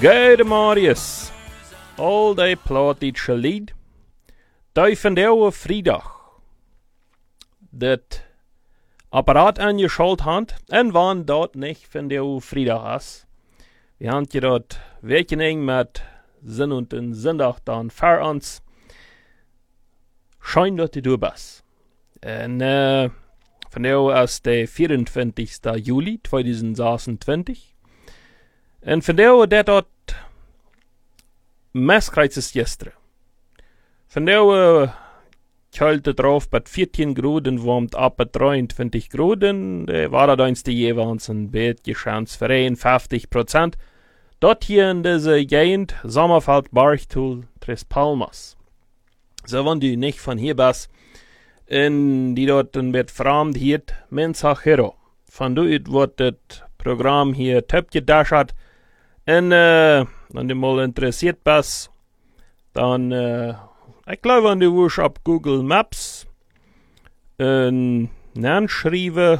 Gede Marius, al die plaatdeutsche lied, die van de vrijdag, dat apparaat aangeschaltet hand, en wann dat nicht van de vrijdag is, we haben je dat rekening met zin und den zondag dan voor ons, schijn dat du bist. En van de is de 24. juli 2026. En van de dat Messkreuz ist gestern. Von der kalt drauf bei 14 Grad und warmt ab bei 23 Grad. War da eins die jeweils ein bisschen Chance für 51%. Dort hier in dieser Gegend, Sommerfeld, Barchtul, Tres Palmas. So, wenn du nicht von hier bist, in die dort ein bisschen fremd hier, Mensachero. Von du wird das Programm hier top gedascht. Und, wenn du mal interessiert bist, dann, ich glaube, wenn du willst auf Google Maps schreiben,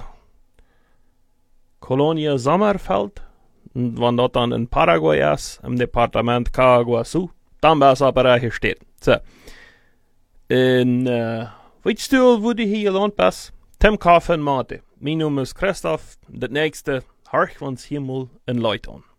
Colonia Sommerfeld, und wenn das dann in Paraguay ist, im Departement Caguasu, dann bist du aber hier steht. So. Und, weißt du, wo du hier gelandet bist? Tim Kaffee und Mate. Mein Name ist Christoph. Das nächste, horch uns hier mal in Leute an.